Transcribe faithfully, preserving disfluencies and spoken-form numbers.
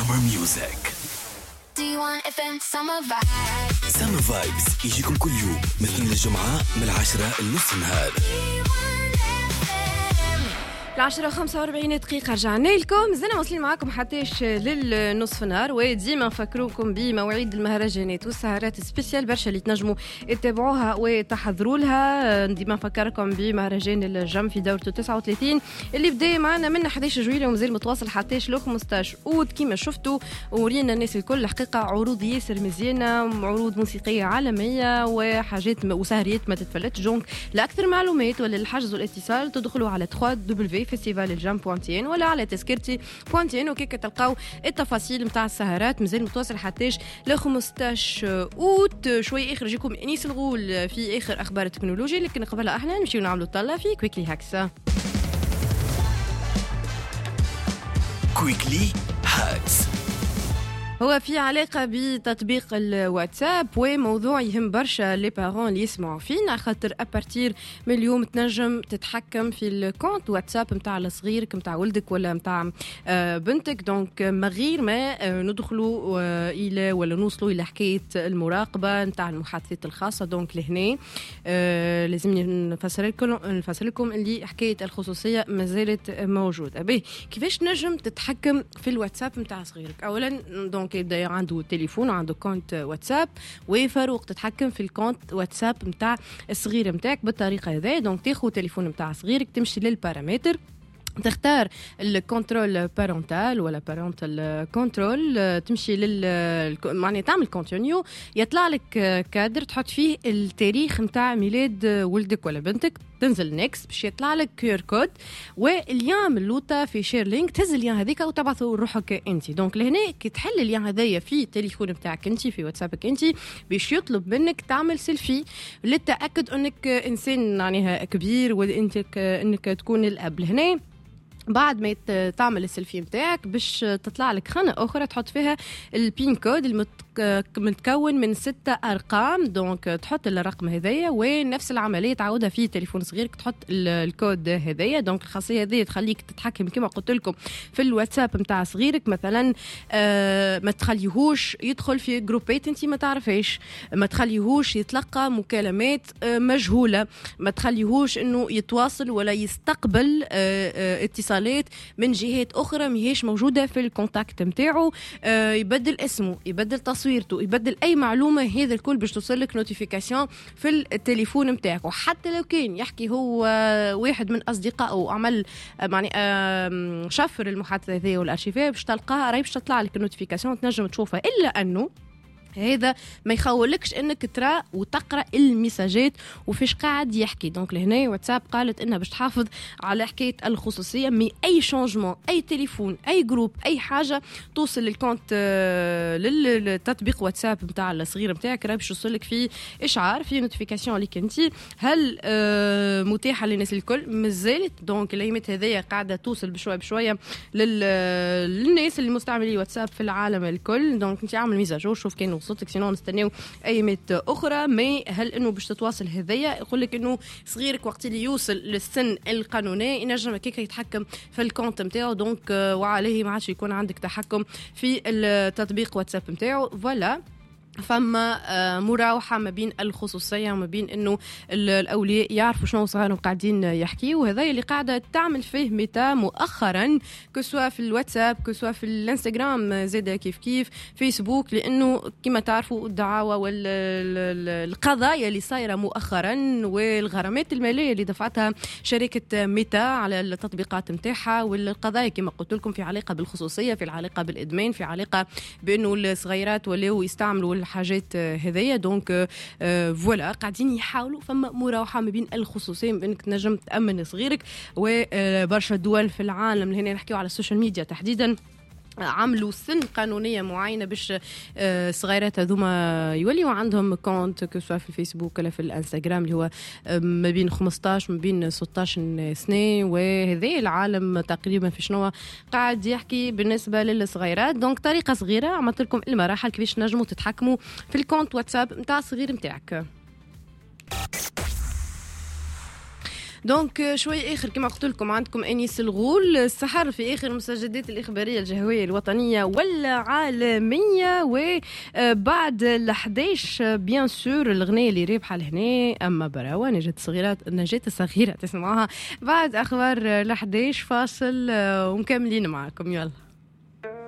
Summer Music. Do you want F M Summer Vibes? Summer Vibes يجيكم كل يوم مثل الجمعة من العاشرة لنصف النهار. العشرة خمسة وأربعين دقيقة رجعنا لكم، زلنا واصلين معاكم حتىش للنصف نهار، وديما نفكروكم بمواعيد المهرجانات والسهرات سبيسيال برشا اللي تنجموا تتابعوها وتحضروا لها. ديما نفكركم بمهرجان الجم في دورته تسعة وثلاثين اللي بدا معنا من أحد عشر جويلية ومازال متواصل حتىش ل خمسطاش أوت كيما شفتوا، ورينا الناس الكل الحقيقة عروض ياسر مزيانة، عروض موسيقية عالمية وحاجات وسهريات ما تتفلتش. دونك لأكثر معلومات ولا الحجز والاتصال تدخلوا على دبليو فيستيفال الجام بوانتين ولا على تذكرتي بوانتين، وكيك تلقاو التفاصيل متاع السهرات. مازال متواصل حتىش ل خمسطاش أوت. شوي اخر يجيكم انيس الغول في اخر اخبار التكنولوجيا، لكن قبلها احنا نمشيو نعملوا طلة في كويكلي هاكس. كويكلي هاكس هو في علاقة بتطبيق الواتساب، وموضوع يهم برشا لي بارون اللي يسمعوا فينا، خاطر أبارتير من اليوم تنجم تتحكم في الكونت واتساب متاع الصغير متاع ولدك ولا متاع بنتك. دونك من غير ما ندخلوا إلى ولا نوصلوا إلى حكاية المراقبة متاع المحادثات الخاصة. دونك لهنا لازمني نفسر لكم نفسر لكم اللي حكاية الخصوصية ما زالت موجودة. به كيفاش نجم تتحكم في الواتساب متاع صغيرك؟ أولا دونك يبدا عنده تليفون وعنده كونت واتساب، وفاروق تتحكم في الكونت واتساب متاع الصغير متاعك بالطريقه هذه. دونك تاخذ تليفون متاع صغيرك، تمشي للبارامتر، تختار الكنترول بارنتال ولا بارنتال كنترول، تمشي لل معناها تعمل كونتينيو، يطلع لك كادر تحط فيه التاريخ نتاع ميلاد ولدك ولا بنتك، تنزل نيكست باش يطلع لك كيور كود واليوم من اللوطه في شير لينك، تهز اليوم هذيك وتبعثه لروحك انت. دونك لهنا كي تحل اليوم هذايا في التليفون نتاعك انت في واتسابك انت، باش يطلب منك تعمل سيلفي للتاكد انك انسان معناها كبير وانت انك تكون الاب. لهنا بعد ما تعمل السيلفي متاعك باش تطلع لك خانة أخرى تحط فيها البين كود المتكون من ستة أرقام. دونك تحط الرقم هذايا، ونفس العملية تعودها في تليفون صغيرك، تحط الكود هذايا. دونك الخاصية هذه تخليك تتحكم كما قلت لكم في الواتساب متاع صغيرك. مثلا آه ما تخليهوش يدخل في جروبات انت ما تعرفيش، ما تخليهوش يتلقى مكالمات آه مجهولة، ما تخليهوش انه يتواصل ولا يستقبل آه آه اتصال من جهات أخرى ماهيش موجودة في الكونتاكت متاعه. آه يبدل اسمه، يبدل تصويرته، يبدل أي معلومة، هذا الكل باش توصلك نوتيفيكاسيون في التليفون متاعك. وحتى لو كان يحكي هو واحد من أصدقائه عمل يعني آه شفر المحادثة هذه والأرشيفية، باش تلقاها راهي باش تطلع لك النوتيفيكاسيون تنجم تشوفها، إلا أنه هذا ما يخولكش انك ترى وتقرا المساجات وفيش قاعد يحكي. دونك لهنا واتساب قالت انها باش تحافظ على حكايه الخصوصيه، مي اي شانجمون، اي تليفون، اي جروب، اي حاجه توصل للكونت للتطبيق واتساب نتاع الصغير نتاعك، راه باش يوصلك في اشعار، في نوتيفيكاسيون ليك انت. هل متاحه للناس الكل؟ مازالت. دونك الايامات هذيا قاعده توصل بشويه بشويه للناس اللي مستعملين واتساب في العالم الكل. دونك انت عامل ميزاجور، شوف كانوا صوتك سينو نستناو ايامات اخرى. ما هل انه باش تتواصل هذيا؟ يقول لك انه صغيرك وقت اللي يوصل للسن القانوني ينجم هكاك يتحكم في الكونت نتاعو، دونك وعليه ما عادش يكون عندك تحكم في التطبيق واتساب نتاعو. فوالا فما مراوحة ما بين الخصوصية وما بين انه الاولياء يعرفوا شنو صغارهم قاعدين يحكيوا، وهذا اللي قاعدة تعمل فيه ميتا مؤخرا، كسوا في الواتساب كسوا في الانستغرام زاده كيف كيف فيسبوك، لانه كما تعرفوا الدعاوى والقضايا اللي صايرة مؤخرا والغرامات المالية اللي دفعتها شركة ميتا على التطبيقات متاعها، والقضايا كما قلت لكم في علاقة بالخصوصية، في العلاقة بالإدمان، في علاقة بأنه الصغيرات ولاو يستعملوا الحاجات هذية. دونك فوالا قاعدين يحاولوا فما مراوحة ما بين الخصوصية، ما بينك تنجم تأمن صغيرك. وبرشا دول في العالم هنا نحكيو على السوشيال ميديا تحديدا عملوا سن قانونية معينة باش صغيرات هذوما يوليوا عندهم كونت كسوا في الفيسبوك ولا في الانستغرام اللي هو ما بين خمسطاش ما بين ستطاش سنة. وهذا العالم تقريبا في شنو قاعد يحكي بالنسبة للصغيرات. دونك طريقة صغيرة عملت لكم المراحل كيفاش نجموا تتحكموا في الكونت واتساب متاع الصغير متاعك. دونك شوي اخر كما قلت لكم عندكم انيس الغول السحر في اخر المستجدات الاخباريه الجهويه الوطنيه والعالميه. وبعد ال احداش بيان سور الغنيه اللي رابحه لهنا اما براوه نجاة الصغيرات نجاة الصغيره تسمعوها بعد اخبار ال احداش فاصل ومكملين معاكم. يلا